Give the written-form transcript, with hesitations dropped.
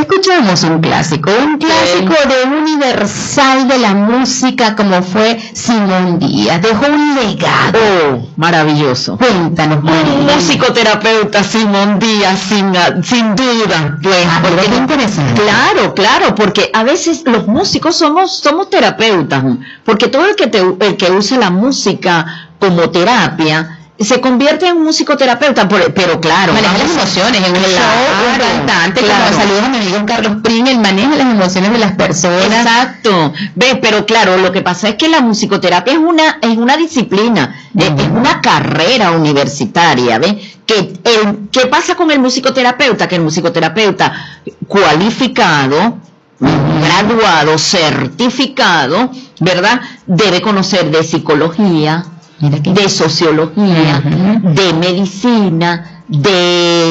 escuchamos un clásico de universal de la música como fue Simón Díaz. Dejó un legado. Oh, maravilloso. Cuéntanos. Un musicoterapeuta, Simón Díaz, sin duda. Pues, porque es interesante. Claro, porque a veces los músicos somos terapeutas, porque todo el que usa la música como terapia se convierte en un musicoterapeuta, pero claro, maneja las emociones en un show, un cantante, como saludos a mi amigo Carlos Pring, él maneja las emociones de las personas. Exacto, ves, pero claro, lo que pasa es que la musicoterapia es una disciplina, es una carrera universitaria, ¿ves? ¿Qué pasa con el musicoterapeuta? Que el musicoterapeuta cualificado, graduado, certificado, ¿verdad? Debe conocer de psicología, de sociología, de medicina, de